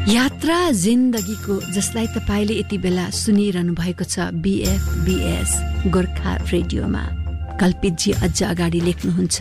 यात्रा जिन्दगीको, जसलाई तपाईले यति बेला सुनिरहनु भएको छ BFBS गोर्खा रेडियोमा। कल्पितजी अझ अगाडि लेख्नुहुन्छ,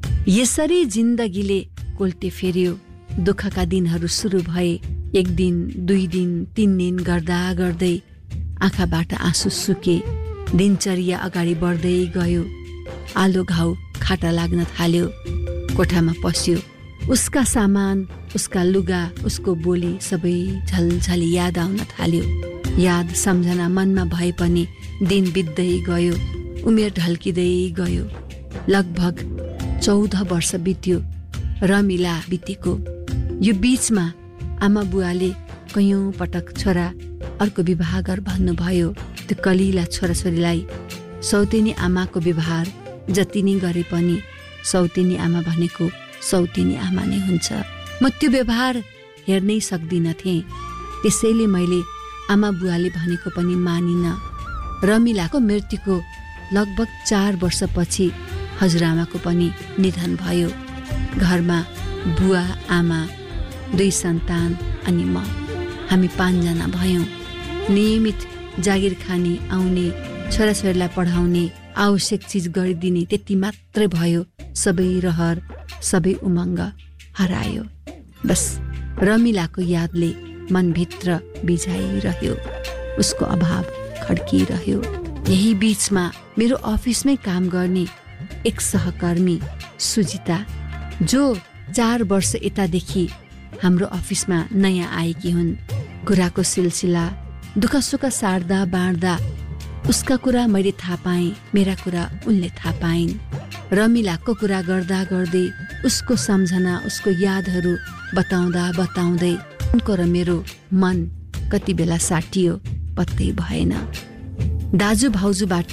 यसरी जिन्दगीले कोल्टे फेर्यो, दुःखका दिनहरू सुरु भए। एक दिन, 2 दिन, 3 दिन गर्दा गर्दै आँखाबाट आँसु सुके। दिनचर्या अगाडि बढ्दै गयो। आलो घाउ खाटा लाग्न थाल्यो। कोठामा पस्यो। उसका सामान, उसका लुगा, उसको बोली सबै झलझली याद आउन थाल्यो। याद सम्झना मनमा भए पनि दिन बित्दै गयो। उमेर ढल्किँदै गयो। लगभग 14 वर्ष बित्यो। रमिला बितेको। यो बीचमा आमा बुवाले कयौं पटक छोरा अर्को विवाह गर भन्नुभयो। त्यो कलिला छोराछोरीलाई सौतेनी आमाको व्यवहार जति नै गरे पनि सौतेनी आमा भनेको सौतेनी आमा नै हुन्छ। म त्यो व्यवहार हेर्नै सक्दिन थिएँ। त्यसैले मैले आमा बुवाले भनेको पनि मानिन। रमिलाको मृत्युको लगभग 4 वर्षपछि हजुरआमाको पनि निधन भयो। घरमा बुवा, आमा, 2 सन्तान अनि म, हामी 5 जना भयौँ। नियमित जागिर खाने, आउने, छोराछोरीलाई पढाउने, आवश्यक चिज गरिदिने, त्यति मात्रै भयो। सबै रहर, सबै उमङ्ग हरायो। बस रमिलाको यादले मनभित्र बिझाइरह्यो। उसको अभाव खड्किरह्यो। यही बीचमा मेरो अफिसमै काम गर्ने एक सहकर्मी सुजिता, जो 4 वर्ष यतादेखि हाम्रो अफिसमा नयाँ आएकी हुन्। कुराको सिलसिला, दुःख सुख सार्दा बाँड्दा उसका कुरा मैले थाहा पाएँ, मेरा कुरा उनले थाहा पाइन्। रमिलाको कुरा गर्दा गर्दै उसको सम्झना, उसको यादहरू बताउँदा बताउँदै उनको र मेरो मन कति बेला साटियो पत्तै भएन। दाजु भाउजूबाट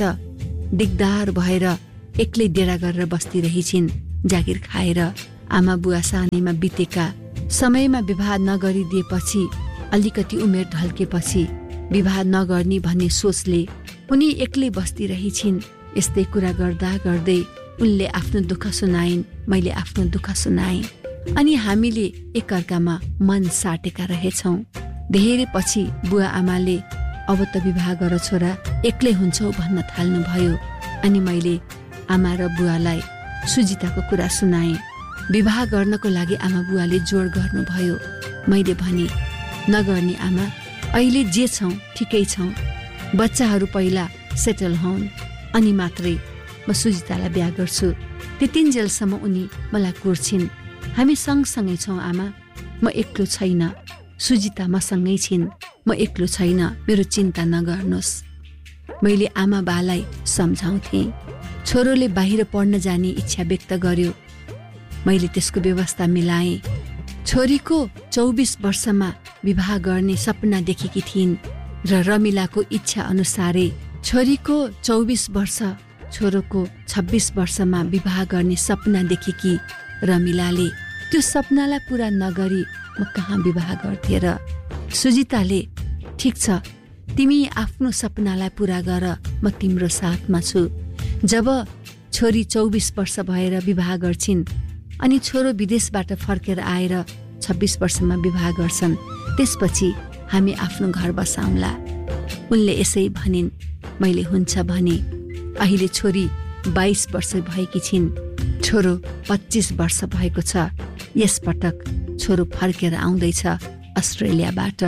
दिगदार भएर एक्लै डेरा गरेर बस्दिरहेछिन् जागिर खाएर। आमा बुवा सानैमा बितेका, समयमा विवाह नगरिदिएपछि, अलिकति उमेर ढल्केपछि विवाह नगर्ने भन्ने सोचले उनी एक्लै बस्दिरहेछिन्। यस्तै कुरा गर्दा गर्दै उनले आफ्नो दुःख सुनाइन्, मैले आफ्नो दुःख सुनाएँ। अनि हामीले एकअर्कामा मन साटेका रहेछौँ। धेरै पछि बुवा आमाले अब त विवाह गर छोरा, एक्लै हुन्छौ भन्न थाल्नुभयो। अनि मैले आमा र बुवालाई सुजिताको कुरा सुनाएँ। विवाह गर्नको लागि आमा बुवाले जोड गर्नुभयो। मैले भने, नगर्ने आमा, अहिले जे छौँ ठिकै छौँ। बच्चाहरू पहिला सेटल हुन् अनि मात्रै म सुजितालाई बिहा गर्छु। त्यतिन्जेलसम्म उनी मलाई कुर्छिन्। हामी सँगसँगै छौँ आमा, म एक्लो छैन। सुजिता मसँगै छिन्, म एक्लो छैन, मेरो चिन्ता नगर्नुहोस्। मैले आमा बालाई सम्झाउँथेँ। छोरोले बाहिर पढ्न जाने इच्छा व्यक्त गर्यो। मैले त्यसको व्यवस्था मिलाएँ। छोरीको 24 वर्षमा विवाह गर्ने सपना देखेकी थिइन् र रमिलाको इच्छा अनुसारै छोरीको 24 वर्ष, छोरोको 26 वर्षमा विवाह गर्ने सपना देखेकी रमिलाले त्यो सपनालाई पूरा नगरी म कहाँ विवाह गर्थे र? सुजिताले, ठिक छ, तिमी आफ्नो सपनालाई पूरा गर, म तिम्रो साथमा छु। जब छोरी 24 वर्ष भएर विवाह गर्छिन् अनि छोरो विदेशबाट फर्केर आएर 26 वर्षमा विवाह गर्छन्, त्यसपछि हामी आफ्नो घर बसाउँला। उनले यसै भनिन्। मैले हुन्छ भने। अहिले छोरी 22 वर्ष भएकी छिन्। छोरो 25 वर्ष भएको छ। यसपटक छोरो फर्केर आउँदैछ अस्ट्रेलियाबाट।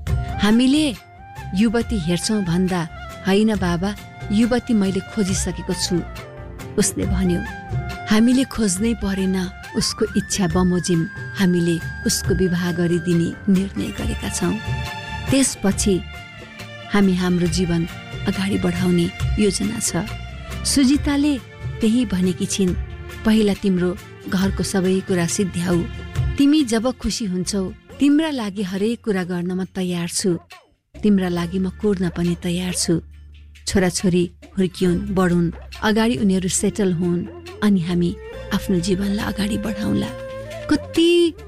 हामीले युवती हेर्छौँ भन्दा, होइन बाबा, युवती मैले खोजिसकेको छु। उसले भन्यो। हामीले खोज्नै परेन, उसको इच्छा बमोजिम हामीले उसको विवाह गरिदिने निर्णय गरेका छौँ। त्यसपछि हामी हाम्रो जीवन अगाडि बढाउने योजना छ। सुजिताले त्यही भनेकी छिन्। पहिला तिम्रो घरको सबै कुरा सिद्ध्याऊ। तिमी जब खुसी हुन्छौ, तिम्रा लागि हरेक कुरा गर्न म तयार छु। तिम्रा लागि म कुर्न पनि तयार छु। छोराछोरी हुर्किउन्, बढुन्, अगाडि उनीहरू सेटल हुन् अनि हामी आफ्नो जीवनलाई अगाडि बढाउँला। कति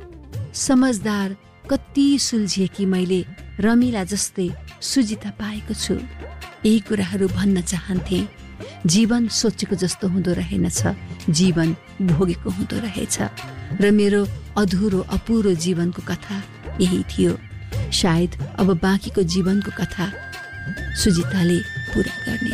समझदार, कति सुल्झिएकी मैले रमिला जस्तै सुजिता पाएको छु। यही कुराहरू भन्न चाहन्थे। जीवन सोचेको जस्तो हुँदो रहेनछ, जीवन भोगेको हुँदो रहेछ। र मेरो अधुरो अपुरो जीवनको कथा यही थियो। सायद अब बाँकीको जीवनको कथा सुजिताले पूरा गर्ने